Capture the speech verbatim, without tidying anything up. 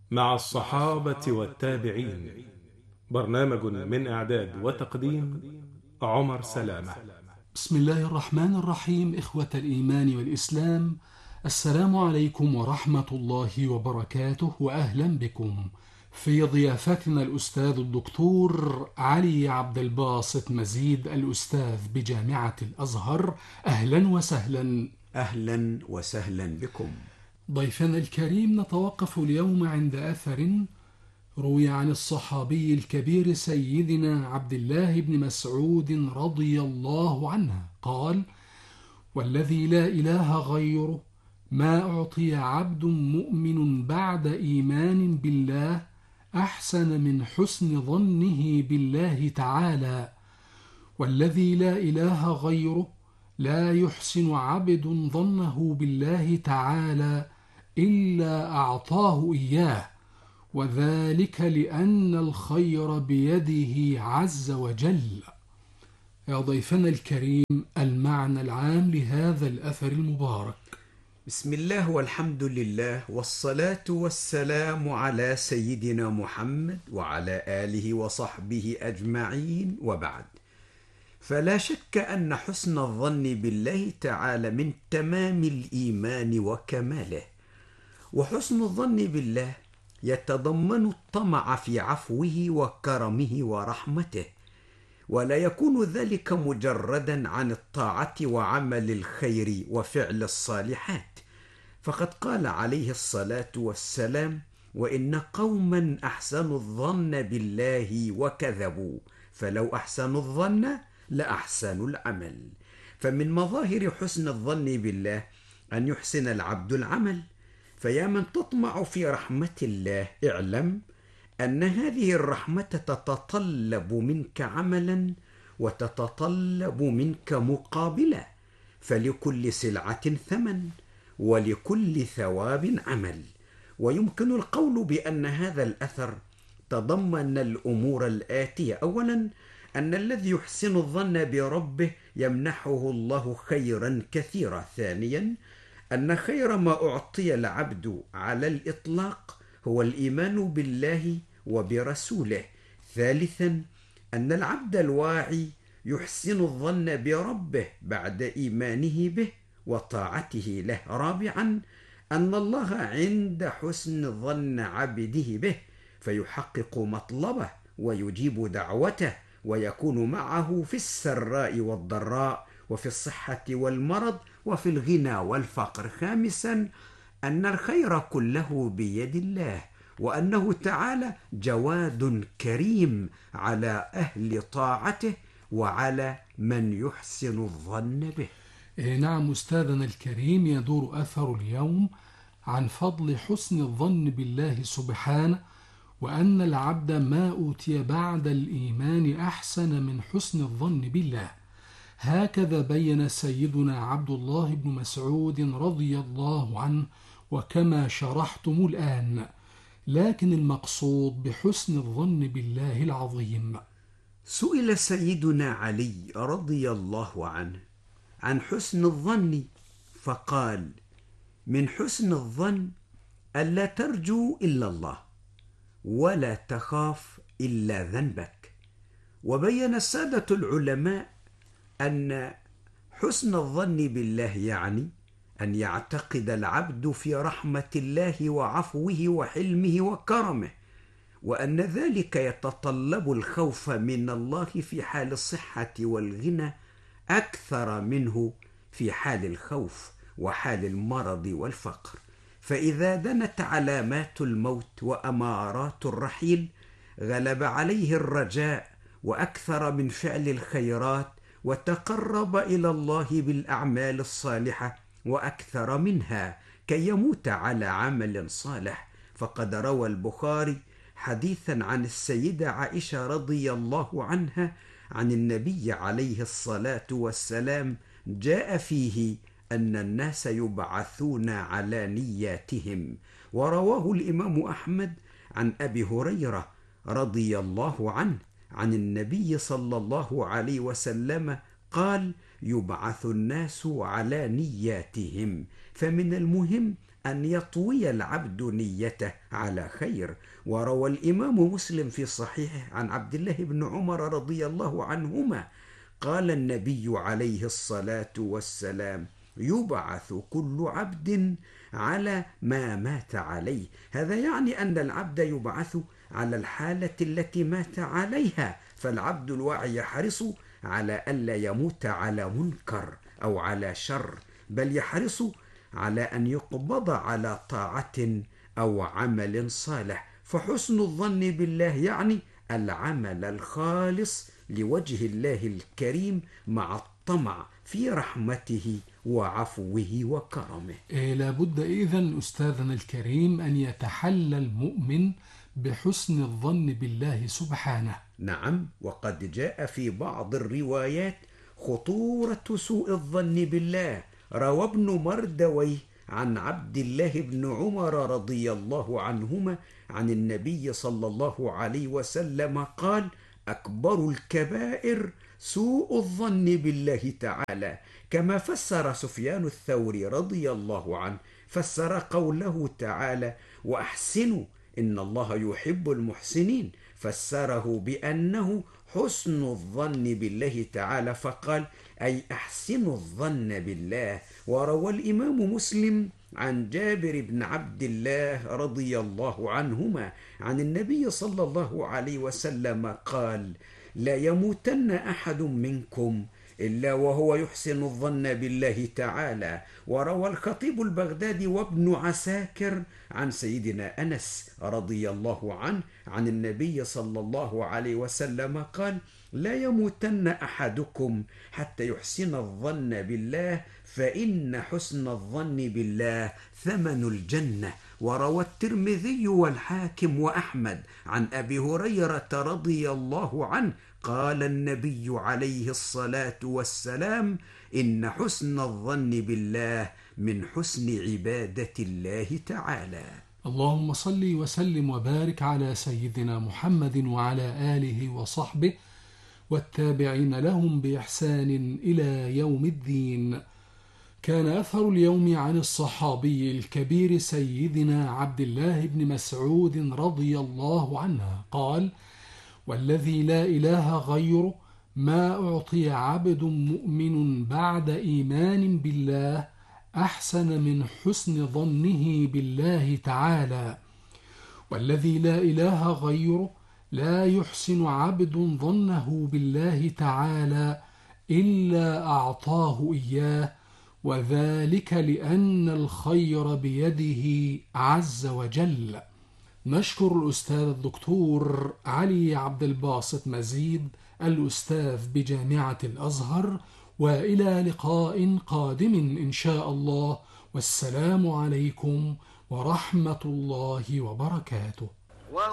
مع الصحابة والتابعين. برنامج من إعداد وتقديم عمر سلامة. بسم الله الرحمن الرحيم. إخوة الإيمان والإسلام، السلام عليكم ورحمة الله وبركاته، وأهلا بكم في ضيافتنا الأستاذ الدكتور علي عبد الباسط مزيد، الأستاذ بجامعة الأزهر. أهلا وسهلا. أهلا وسهلا بكم. ضيفنا الكريم، نتوقف اليوم عند أثر روي عن الصحابي الكبير سيدنا عبد الله بن مسعود رضي الله عنه قال: والذي لا إله غيره ما أعطي عبد مؤمن بعد إيمان بالله أحسن من حسن ظنه بالله تعالى. والذي لا إله غيره لا يحسن عبد ظنه بالله تعالى إلا أعطاه إياه، وذلك لأن الخير بيده عز وجل. يا ضيفنا الكريم، المعنى العام لهذا الأثر المبارك. بسم الله والحمد لله والصلاة والسلام على سيدنا محمد وعلى آله وصحبه أجمعين، وبعد. فلا شك أن حسن الظن بالله تعالى من تمام الإيمان وكماله، وحسن الظن بالله يتضمن الطمع في عفوه وكرمه ورحمته، ولا يكون ذلك مجردا عن الطاعة وعمل الخير وفعل الصالحات، فقد قال عليه الصلاة والسلام: وإن قوما أحسنوا الظن بالله وكذبوا، فلو أحسنوا الظن لأحسنوا العمل. فمن مظاهر حسن الظن بالله أن يحسن العبد العمل. فيا من تطمع في رحمة الله، اعلم أن هذه الرحمة تتطلب منك عملا وتتطلب منك مقابلا، فلكل سلعة ثمن ولكل ثواب عمل. ويمكن القول بأن هذا الأثر تضمن الأمور الآتية: أولا، أن الذي يحسن الظن بربه يمنحه الله خيرا كثيرا. ثانيا، أن خير ما أعطي العبد على الإطلاق هو الإيمان بالله وبرسوله. ثالثا، أن العبد الواعي يحسن الظن بربه بعد إيمانه به وطاعته له. رابعا، أن الله عند حسن ظن عبده به فيحقق مطلبه ويجيب دعوته ويكون معه في السراء والضراء وفي الصحة والمرض وفي الغنى والفقر. خامسا، أن الخير كله بيد الله، وأنه تعالى جواد كريم على أهل طاعته وعلى من يحسن الظن به. إيه نعم أستاذنا الكريم، يدور أثر اليوم عن فضل حسن الظن بالله سبحانه، وأن العبد ما أوتي بعد الإيمان أحسن من حسن الظن بالله. هكذا بين سيدنا عبد الله بن مسعود رضي الله عنه، وكما شرحتم الآن. لكن المقصود بحسن الظن بالله العظيم. سئل سيدنا علي رضي الله عنه عن حسن الظن، فقال: من حسن الظن ألا ترجو إلا الله ولا تخاف إلا ذنبك. وبين السادة العلماء أن حسن الظن بالله يعني أن يعتقد العبد في رحمة الله وعفوه وحلمه وكرمه، وأن ذلك يتطلب الخوف من الله في حال الصحة والغنى أكثر منه في حال الخوف وحال المرض والفقر. فإذا دنت علامات الموت وأمارات الرحيل غلب عليه الرجاء وأكثر من فعل الخيرات، وتقرب إلى الله بالأعمال الصالحة وأكثر منها كي يموت على عمل صالح. فقد روى البخاري حديثا عن السيدة عائشة رضي الله عنها عن النبي عليه الصلاة والسلام جاء فيه أن الناس يبعثون على نياتهم. ورواه الإمام أحمد عن أبي هريرة رضي الله عنه عن النبي صلى الله عليه وسلم قال: يبعث الناس على نياتهم. فمن المهم أن يطوي العبد نيته على خير. وروى الإمام مسلم في صحيحه عن عبد الله بن عمر رضي الله عنهما قال النبي عليه الصلاة والسلام: يبعث كل عبد على ما مات عليه. هذا يعني أن العبد يبعث على الحالة التي مات عليها، فالعبد الواعي يحرص على ألا يموت على منكر أو على شر، بل يحرص على أن يقبض على طاعة أو عمل صالح. فحسن الظن بالله يعني العمل الخالص لوجه الله الكريم مع الطمع في رحمته وعفوه وكرمه. إيه لابد إذن أستاذنا الكريم أن يتحلى المؤمن بحسن الظن بالله سبحانه. نعم، وقد جاء في بعض الروايات خطورة سوء الظن بالله. روى ابن مردويه عن عبد الله بن عمر رضي الله عنهما عن النبي صلى الله عليه وسلم قال: أكبر الكبائر سوء الظن بالله تعالى. كما فسر سفيان الثوري رضي الله عنه، فسر قوله تعالى: وأحسنوا إن الله يحب المحسنين، فسره بأنه حسن الظن بالله تعالى، فقال: أي أحسنوا الظن بالله. وروى الإمام مسلم عن جابر بن عبد الله رضي الله عنهما عن النبي صلى الله عليه وسلم قال: لا يموتن أحد منكم إلا وهو يحسن الظن بالله تعالى. وروى الخطيب البغدادي وابن عساكر عن سيدنا أنس رضي الله عنه عن النبي صلى الله عليه وسلم قال: لا يموتن أحدكم حتى يحسن الظن بالله، فإن حسن الظن بالله ثمن الجنة. وروى الترمذي والحاكم وأحمد عن أبي هريرة رضي الله عنه قال النبي عليه الصلاة والسلام: إن حسن الظن بالله من حسن عبادة الله تعالى. اللهم صل وسلم وبارك على سيدنا محمد وعلى آله وصحبه والتابعين لهم بإحسان إلى يوم الدين. كان أثر اليوم عن الصحابي الكبير سيدنا عبد الله بن مسعود رضي الله عنه قال: والذي لا إله غيره ما أعطي عبد مؤمن بعد إيمان بالله أحسن من حسن ظنه بالله تعالى. والذي لا إله غيره لا يحسن عبد ظنه بالله تعالى إلا أعطاه إياه، وذلك لأن الخير بيده عز وجل. نشكر الأستاذ الدكتور علي عبد الباسط مزيد الأستاذ بجامعة الأزهر، وإلى لقاء قادم إن شاء الله، والسلام عليكم ورحمة الله وبركاته.